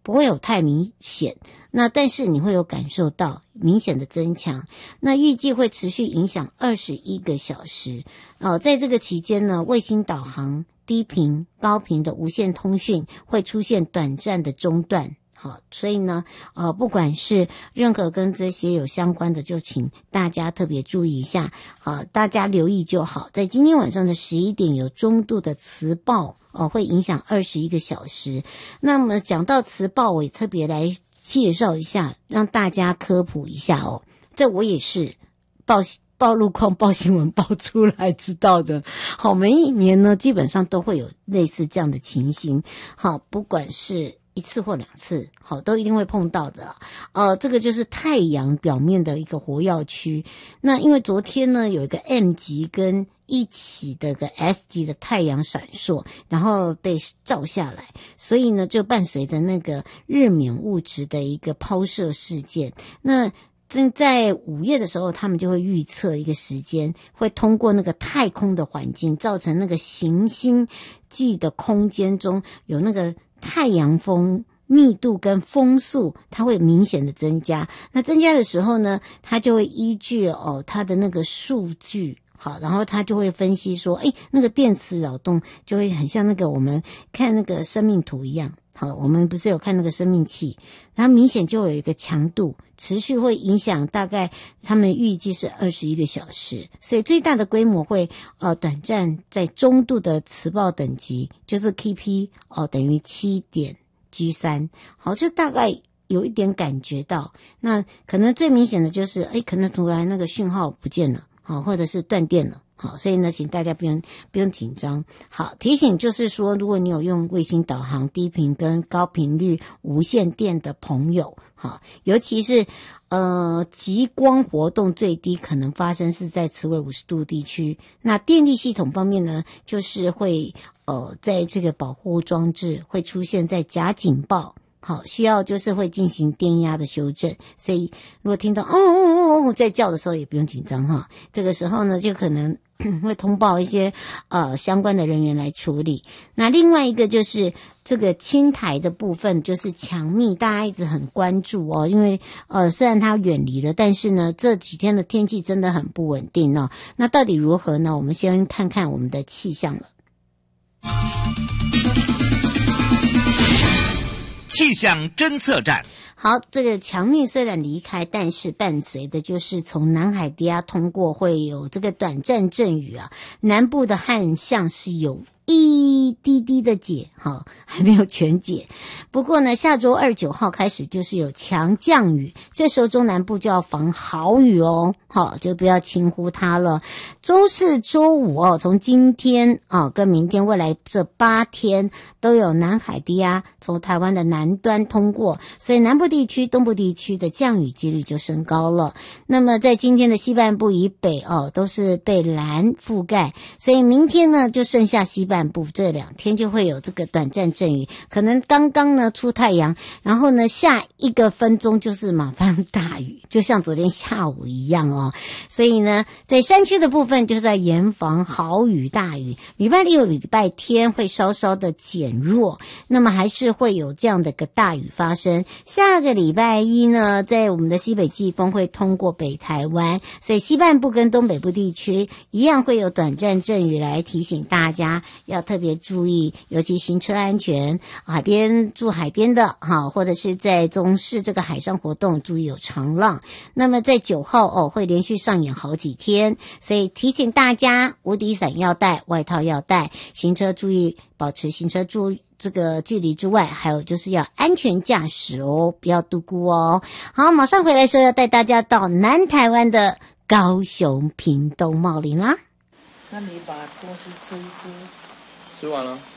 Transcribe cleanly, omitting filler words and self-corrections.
不会有太明显，那但是你会有感受到明显的增强，那预计会持续影响21个小时。在这个期间呢，卫星导航、低频、高频的无线通讯会出现短暂的中断。好，所以呢，不管是任何跟这些有相关的，就请大家特别注意一下。好，大家留意就好。在今天晚上的11点，有中度的磁暴，会影响21个小时。那么讲到磁暴，我也特别来介绍一下，让大家科普一下哦。这我也是报路况、报新闻报出来知道的。好，每一年呢，基本上都会有类似这样的情形。好，不管是1次或2次，好，都一定会碰到的。这个就是太阳表面的一个活跃区。那因为昨天呢，有一个 M 级跟一起的个 S 级的太阳闪烁，然后被照下来，所以呢，就伴随着那个日冕物质的一个抛射事件。那在5月的时候，他们就会预测一个时间，会通过那个太空的环境，造成那个行星际的空间中有那个太阳风密度跟风速，它会明显的增加。那增加的时候呢，它就会依据它的那个数据，好，然后它就会分析说，那个电磁扰动就会很像那个我们看那个生命图一样。好，我们不是有看那个生命器，它明显就有一个强度，持续会影响，大概他们预计是21个小时，所以最大的规模会短暂在中度的磁暴等级，就是 KP 等于7.G3，好，就大概有一点感觉到。那可能最明显的就是可能突然那个讯号不见了，好，或者是断电了。好，所以呢，请大家不用紧张。好，提醒就是说，如果你有用卫星导航、低频跟高频率无线电的朋友，好，尤其是极光活动最低可能发生是在磁为50度地区。那电力系统方面呢，就是会在这个保护装置会出现在假警报。好，需要就是会进行电压的修正，所以如果听到在叫的时候也不用紧张哈，这个时候呢就可能会通报一些相关的人员来处理。那另外一个就是这个青台的部分，就是强密，大家一直很关注哦，因为虽然它远离了，但是呢这几天的天气真的很不稳定哦。那到底如何呢？我们先看看我们的气象了。 气象侦测站。 好，这个强密虽然离开，但是伴随的就是从南海低压通过，会有这个短暂阵雨啊。南部的旱象是有一滴滴的解，好，还没有全解。不过呢，下周29号开始就是有强降雨，这时候中南部就要防豪雨哦，好，就不要轻忽它了。周4、周5从今天跟明天未来这8天都有南海低压从台湾的南端通过，所以南部地区、东部地区的降雨几率就升高了。那么在今天的西半部以北都是被蓝覆盖，所以明天呢就剩下西半部，这2天就会有这个短暂阵雨，可能刚刚呢出太阳，然后呢下1个分钟就是马上大雨，就像昨天下午一样哦。所以呢在山区的部分就是在严防豪雨大雨，礼拜6、礼拜天会稍稍的减弱，那么还是会有这样的个大雨发生。下个礼拜1呢，在我们的西北季风会通过北台湾，所以西半部跟东北部地区一样会有短暂阵雨，来提醒大家要特别注意，尤其行车安全，住海边的或者是在中市这个海上活动注意有长浪。那么在9号会连续上演好几天，所以提醒大家无敌伞要带，外套要带，行车注意保持行车这个距离之外，还有就是要安全驾驶哦，不要度孤哦。好，马上回来说要带大家到南台湾的高雄、屏东、茂林啦。 那你把东西吃一吃。 吃完了。